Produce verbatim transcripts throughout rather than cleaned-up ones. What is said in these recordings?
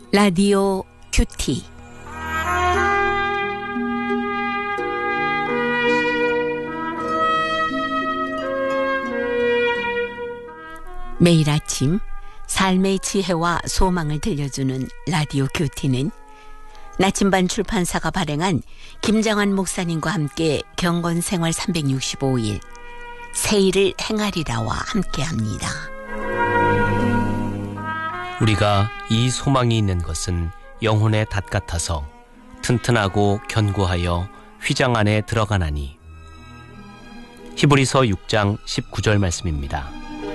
라디오 큐티. 매일 아침 삶의 지혜와 소망을 들려주는 라디오 큐티는 나침반 출판사가 발행한 김장환 목사님과 함께 경건생활 삼백육십오 일 새일을 행하리라와 함께합니다. 우리가 이 소망이 있는 것은 영혼의 닷 같아서 튼튼하고 견고하여 휘장 안에 들어가나니. 히브리서 육 장 십구 절 말씀입니다.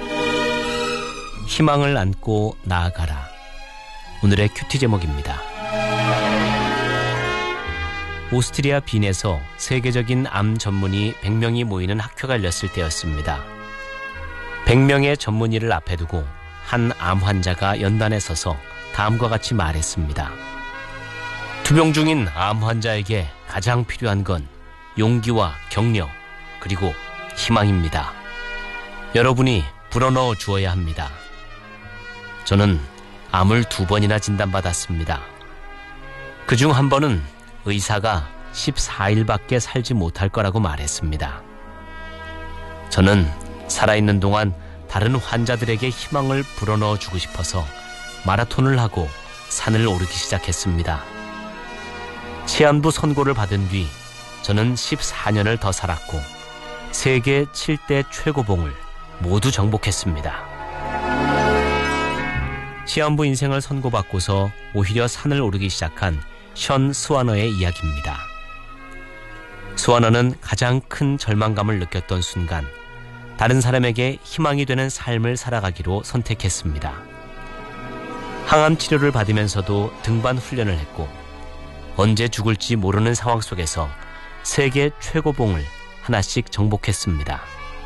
희망을 안고 나아가라. 오늘의 큐티 제목입니다. 오스트리아 빈에서 세계적인 암 전문의 백 명이 모이는 학회가 열렸을 때였습니다. 백 명의 전문의를 앞에 두고 한 암 환자가 연단에 서서 다음과 같이 말했습니다. 투병 중인 암 환자에게 가장 필요한 건 용기와 격려, 그리고 희망입니다. 여러분이 불어넣어 주어야 합니다. 저는 암을 두 번이나 진단받았습니다. 그중 한 번은 의사가 십사 일밖에 살지 못할 거라고 말했습니다. 저는 살아있는 동안 다른 환자들에게 희망을 불어넣어 주고 싶어서 마라톤을 하고 산을 오르기 시작했습니다. 치안부 선고를 받은 뒤 저는 십사 년을 더 살았고 세계 칠 대 최고봉을 모두 정복했습니다. 치안부 인생을 선고받고서 오히려 산을 오르기 시작한 션 스와너의 이야기입니다. 스와너는 가장 큰 절망감을 느꼈던 순간 다른 사람에게 희망이 되는 삶을 살아가기로 선택했습니다. 항암 치료를 받으면서도 등반 훈련을 했고 언제 죽을지 모르는 상황 속에서 세계 최고봉을 하나씩 정복했습니다.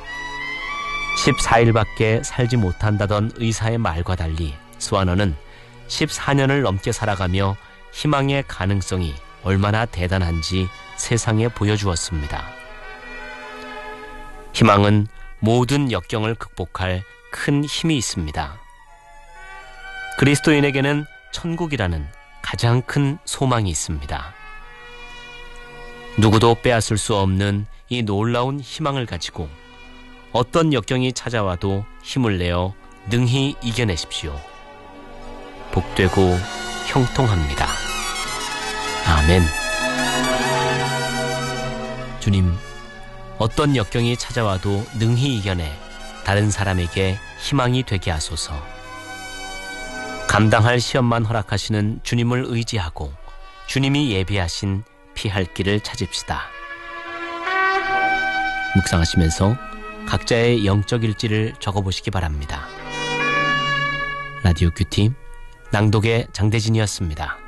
십사 일밖에 살지 못한다던 의사의 말과 달리 스와너는 십사 년을 넘게 살아가며 희망의 가능성이 얼마나 대단한지 세상에 보여주었습니다. 희망은 모든 역경을 극복할 큰 힘이 있습니다. 그리스도인에게는 천국이라는 가장 큰 소망이 있습니다. 누구도 빼앗을 수 없는 이 놀라운 희망을 가지고 어떤 역경이 찾아와도 힘을 내어 능히 이겨내십시오. 복되고 형통합니다. 아멘. 주님, 어떤 역경이 찾아와도 능히 이겨내 다른 사람에게 희망이 되게 하소서. 감당할 시험만 허락하시는 주님을 의지하고 주님이 예비하신 피할 길을 찾읍시다. 묵상하시면서 각자의 영적 일지를 적어보시기 바랍니다. 라디오 큐티 낭독의 장대진이었습니다.